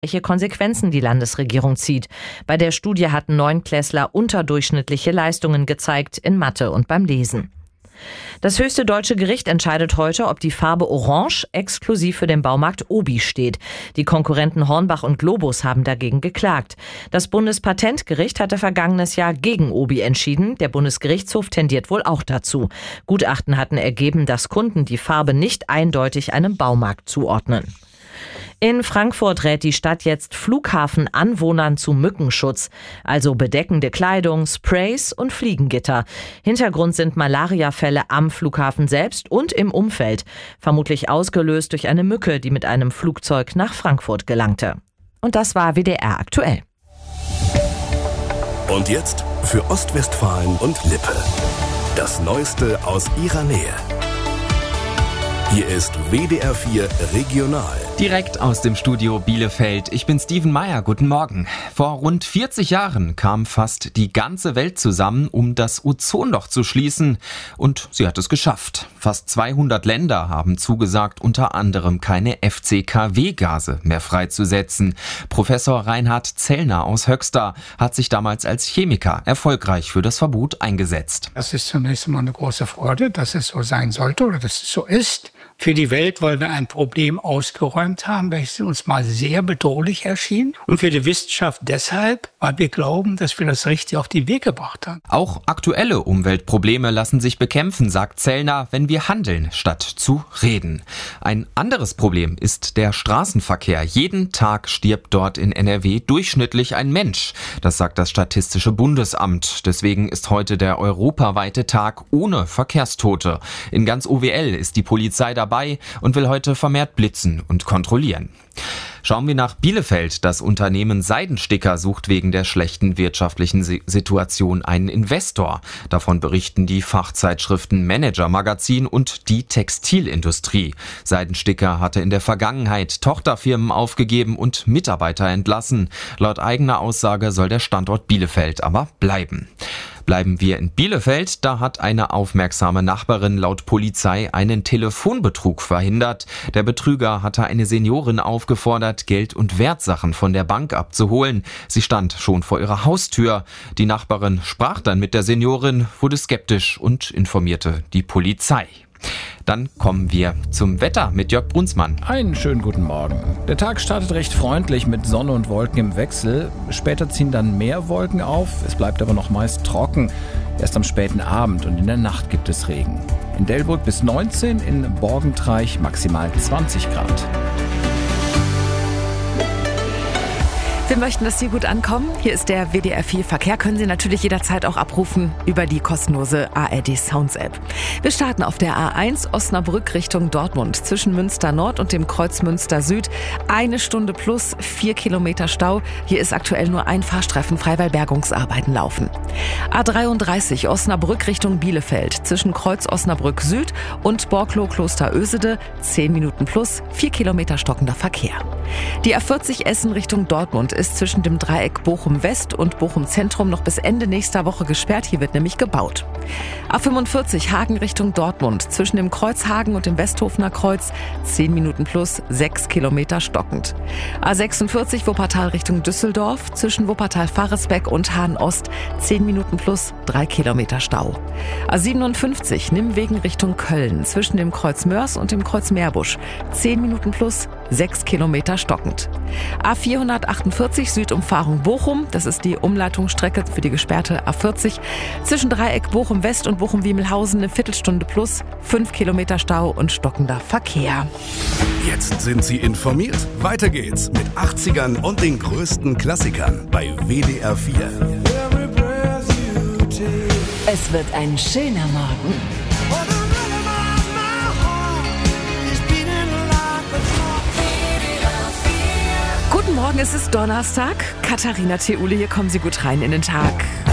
welche Konsequenzen die Landesregierung zieht. Bei der Studie hatten Neunklässler unterdurchschnittliche Leistungen gezeigt in Mathe und beim Lesen. Das höchste deutsche Gericht entscheidet heute, ob die Farbe Orange exklusiv für den Baumarkt Obi steht. Die Konkurrenten Hornbach und Globus haben dagegen geklagt. Das Bundespatentgericht hatte vergangenes Jahr gegen Obi entschieden. Der Bundesgerichtshof tendiert wohl auch dazu. Gutachten hatten ergeben, dass Kunden die Farbe nicht eindeutig einem Baumarkt zuordnen. In Frankfurt rät die Stadt jetzt Flughafenanwohnern zu Mückenschutz, also bedeckende Kleidung, Sprays und Fliegengitter. Hintergrund sind Malariafälle am Flughafen selbst und im Umfeld, vermutlich ausgelöst durch eine Mücke, die mit einem Flugzeug nach Frankfurt gelangte. Und das war WDR aktuell. Und jetzt für Ostwestfalen und Lippe. Das Neueste aus ihrer Nähe. Hier ist WDR 4 Regional. Direkt aus dem Studio Bielefeld. Ich bin Steven Meyer. Guten Morgen. Vor rund 40 Jahren kam fast die ganze Welt zusammen, um das Ozonloch zu schließen. Und sie hat es geschafft. Fast 200 Länder haben zugesagt, unter anderem keine FCKW-Gase mehr freizusetzen. Professor Reinhard Zellner aus Höxter hat sich damals als Chemiker erfolgreich für das Verbot eingesetzt. Das ist zunächst einmal eine große Freude, dass es so sein sollte oder dass es so ist. Für die Welt, weil wir ein Problem ausgeräumt haben, welches uns mal sehr bedrohlich erschien. Und für die Wissenschaft deshalb, weil wir glauben, dass wir das richtig auf den Weg gebracht haben. Auch aktuelle Umweltprobleme lassen sich bekämpfen, sagt Zellner, wenn wir handeln, statt zu reden. Ein anderes Problem ist der Straßenverkehr. Jeden Tag stirbt dort in NRW durchschnittlich ein Mensch. Das sagt das Statistische Bundesamt. Deswegen ist heute der europaweite Tag ohne Verkehrstote. In ganz OWL ist die Polizei dabei und will heute vermehrt blitzen und kontrollieren. Schauen wir nach Bielefeld. Das Unternehmen Seidensticker sucht wegen der schlechten wirtschaftlichen Situation einen Investor. Davon berichten die Fachzeitschriften Manager Magazin und die Textilindustrie. Seidensticker hatte in der Vergangenheit Tochterfirmen aufgegeben und Mitarbeiter entlassen. Laut eigener Aussage soll der Standort Bielefeld aber bleiben. Bleiben wir in Bielefeld, da hat eine aufmerksame Nachbarin laut Polizei einen Telefonbetrug verhindert. Der Betrüger hatte eine Seniorin aufgefordert, Geld und Wertsachen von der Bank abzuholen. Sie stand schon vor ihrer Haustür. Die Nachbarin sprach dann mit der Seniorin, wurde skeptisch und informierte die Polizei. Dann kommen wir zum Wetter mit Jörg Brunsmann. Einen schönen guten Morgen. Der Tag startet recht freundlich mit Sonne und Wolken im Wechsel. Später ziehen dann mehr Wolken auf. Es bleibt aber noch meist trocken. Erst am späten Abend und in der Nacht gibt es Regen. In Delbrück bis 19, in Borgentreich maximal 20 Grad. Wir möchten, dass Sie gut ankommen. Hier ist der WDR 4 Verkehr. Können Sie natürlich jederzeit auch abrufen über die kostenlose ARD Sounds App. Wir starten auf der A1 Osnabrück Richtung Dortmund. Zwischen Münster Nord und dem Kreuz Münster Süd. 1 Stunde plus 4 Kilometer Stau. Hier ist aktuell nur ein Fahrstreifen frei, weil Bergungsarbeiten laufen. A33 Osnabrück Richtung Bielefeld. Zwischen Kreuz Osnabrück Süd und Borkloh Kloster Ösede. 10 Minuten plus 4 Kilometer stockender Verkehr. Die A40 Essen Richtung Dortmund ist zwischen dem Dreieck Bochum West und Bochum Zentrum noch bis Ende nächster Woche gesperrt. Hier wird nämlich gebaut. A45 Hagen Richtung Dortmund. Zwischen dem Kreuz Hagen und dem Westhofener Kreuz 10 Minuten plus 6 Kilometer stockend. A46 Wuppertal Richtung Düsseldorf. Zwischen Wuppertal-Faresbeck und Hahn-Ost 10 Minuten plus 3 Kilometer Stau. A57 Nimwegen Richtung Köln. Zwischen dem Kreuz Mörs und dem Kreuz Meerbusch 10 Minuten plus 6 Kilometer stockend. A448 Südumfahrung Bochum, das ist die Umleitungsstrecke für die gesperrte A40. Zwischen Dreieck Bochum West und Bochum-Wiemelhausen eine Viertelstunde plus 5 Kilometer Stau und stockender Verkehr. Jetzt sind Sie informiert. Weiter geht's mit 80ern und den größten Klassikern bei WDR 4. Es wird ein schöner Morgen. Guten Morgen, es ist Donnerstag. Katharina Theule, hier kommen Sie gut rein in den Tag.